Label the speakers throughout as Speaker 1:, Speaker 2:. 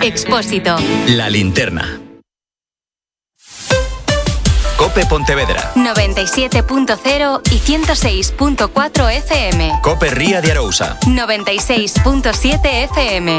Speaker 1: Expósito.
Speaker 2: La Linterna. COPE Pontevedra
Speaker 1: 97.0 y 106.4 FM.
Speaker 2: COPE Ría de Arousa
Speaker 1: 96.7 FM.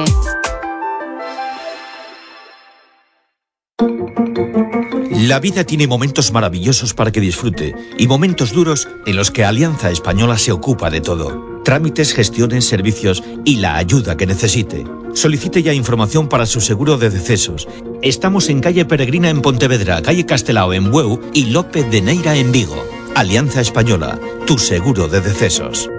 Speaker 3: La vida tiene momentos maravillosos para que disfrute y momentos duros en los que Alianza Española se ocupa de todo. Trámites, gestiones, servicios y la ayuda que necesite. Solicite ya información para su seguro de decesos. Estamos en calle Peregrina en Pontevedra, calle Castelao en Bueu y López de Neira en Vigo. Alianza Española, tu seguro de decesos.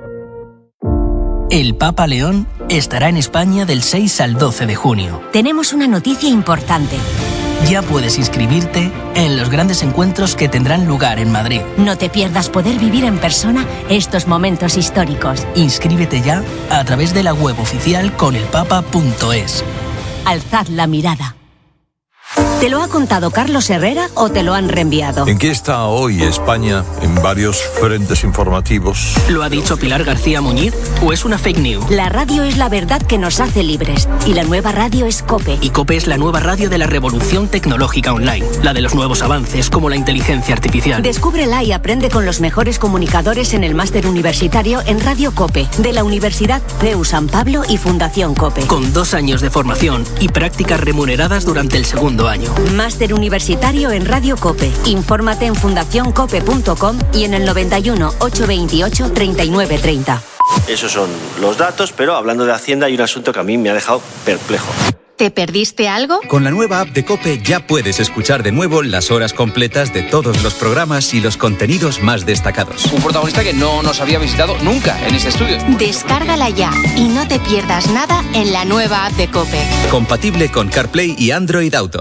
Speaker 4: El Papa León estará en España del 6 al 12 de junio.
Speaker 5: Tenemos una noticia importante.
Speaker 4: Ya puedes inscribirte en los grandes encuentros que tendrán lugar en Madrid.
Speaker 5: No te pierdas poder vivir en persona estos momentos históricos.
Speaker 4: Inscríbete ya a través de la web oficial conelpapa.es.
Speaker 5: Alzad la mirada. ¿Te lo ha contado Carlos Herrera o te lo han reenviado?
Speaker 6: ¿En qué está hoy España en varios frentes informativos?
Speaker 4: ¿Lo ha dicho Pilar García Muñiz o es una fake news?
Speaker 5: La radio es la verdad que nos hace libres y la nueva radio es COPE.
Speaker 4: Y COPE es la nueva radio de la revolución tecnológica online, la de los nuevos avances como la inteligencia artificial.
Speaker 5: Descúbrela y aprende con los mejores comunicadores en el máster universitario en Radio COPE de la Universidad CEU San Pablo y Fundación COPE.
Speaker 4: Con 2 años de formación y prácticas remuneradas durante el segundo año.
Speaker 5: Máster universitario en Radio COPE. Infórmate en fundacioncope.com y en el 91 828 3930.
Speaker 7: Esos son los datos, pero hablando de Hacienda hay un asunto que a mí me ha dejado perplejo.
Speaker 1: ¿Te perdiste algo?
Speaker 2: Con la nueva app de COPE ya puedes escuchar de nuevo las horas completas de todos los programas y los contenidos más destacados.
Speaker 8: Un protagonista que no nos había visitado nunca en este estudio.
Speaker 1: Descárgala ya y no te pierdas nada en la nueva app de COPE.
Speaker 2: Compatible con CarPlay y Android Auto.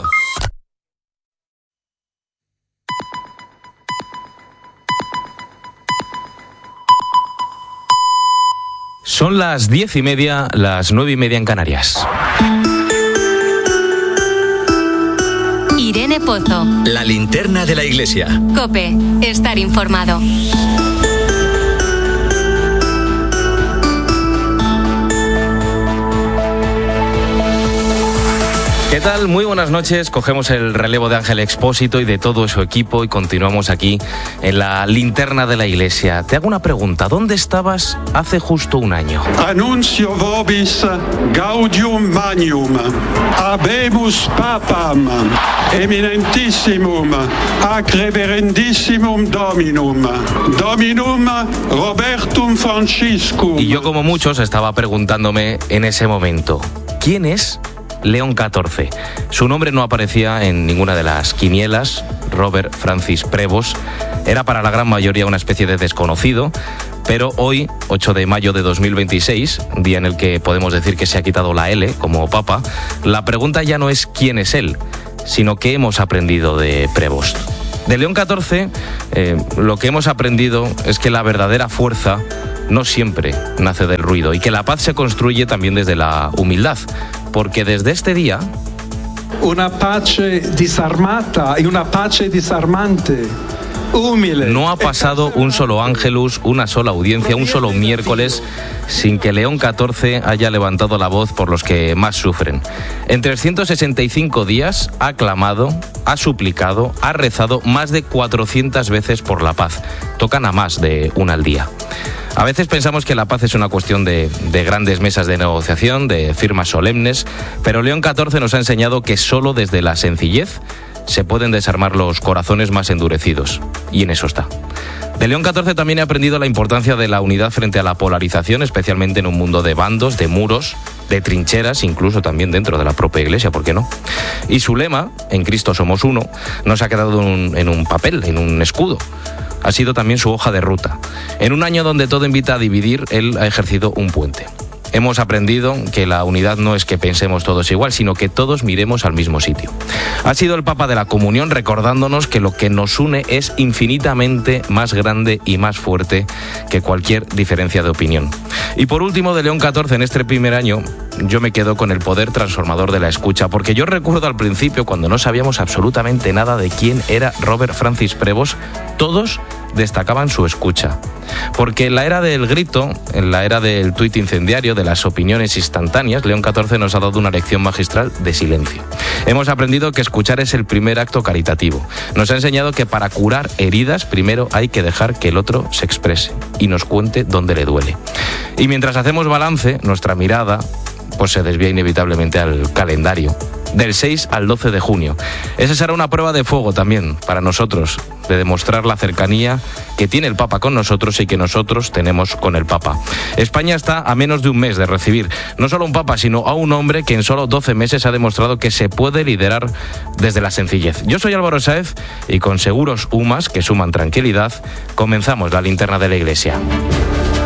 Speaker 9: Son las 10:30, las 9:30 en Canarias.
Speaker 1: Irene Pozo.
Speaker 2: La Linterna de la Iglesia.
Speaker 1: COPE. Estar informado.
Speaker 9: ¿Qué tal? Muy buenas noches. Cogemos el relevo de Ángel Expósito y de todo su equipo y continuamos aquí en la Linterna de la Iglesia. Te hago una pregunta. ¿Dónde estabas hace justo un año?
Speaker 10: Annuncio vobis gaudium magnum, habemus papam, eminentissimum, ac reverendissimum dominum, dominum Robertum Franciscum.
Speaker 9: Y yo, como muchos, estaba preguntándome en ese momento, ¿quién es León XIV? Su nombre no aparecía en ninguna de las quinielas. Robert Francis Prevost era para la gran mayoría una especie de desconocido, pero hoy, 8 de mayo de 2026, día en el que podemos decir que se ha quitado la L como papa, la pregunta ya no es quién es él, sino qué hemos aprendido de Prevost. De León XIV, lo que hemos aprendido es que la verdadera fuerza no siempre nace del ruido y que la paz se construye también desde la humildad, porque desde este día...
Speaker 10: Una pace disarmata y una pace disarmante. Humile.
Speaker 9: No ha pasado un solo Ángelus, una sola audiencia, un solo miércoles sin que León XIV haya levantado la voz por los que más sufren. En 365 días ha clamado, ha suplicado, ha rezado más de 400 veces por la paz. Tocan a más de una al día. A veces pensamos que la paz es una cuestión de grandes mesas de negociación, de firmas solemnes, pero León XIV nos ha enseñado que solo desde la sencillez se pueden desarmar los corazones más endurecidos. Y en eso está. De León XIV también he aprendido la importancia de la unidad frente a la polarización, especialmente en un mundo de bandos, de muros, de trincheras, incluso también dentro de la propia Iglesia, ¿por qué no? Y su lema, en Cristo somos uno, nos ha quedado en un papel, en un escudo. Ha sido también su hoja de ruta. En un año donde todo invita a dividir, él ha ejercido un puente. Hemos aprendido que la unidad no es que pensemos todos igual, sino que todos miremos al mismo sitio. Ha sido el Papa de la Comunión recordándonos que lo que nos une es infinitamente más grande y más fuerte que cualquier diferencia de opinión. Y por último, de León XIV, en este primer año, yo me quedo con el poder transformador de la escucha, porque yo recuerdo al principio, cuando no sabíamos absolutamente nada de quién era Robert Francis Prevost, todos destacaban su escucha. Porque en la era del grito, en la era del tuit incendiario, de las opiniones instantáneas, León XIV nos ha dado una lección magistral de silencio. Hemos aprendido que escuchar es el primer acto caritativo. Nos ha enseñado que para curar heridas, primero hay que dejar que el otro se exprese y nos cuente dónde le duele. Y mientras hacemos balance, nuestra mirada pues se desvía inevitablemente al calendario, del 6 al 12 de junio. Esa será una prueba de fuego también para nosotros, de demostrar la cercanía que tiene el Papa con nosotros y que nosotros tenemos con el Papa. España está a menos de un mes de recibir no solo un Papa, sino a un hombre que en solo 12 meses ha demostrado que se puede liderar desde la sencillez. Yo soy Álvaro Sáez y con seguros UMAS que suman tranquilidad, comenzamos la linterna de la Iglesia.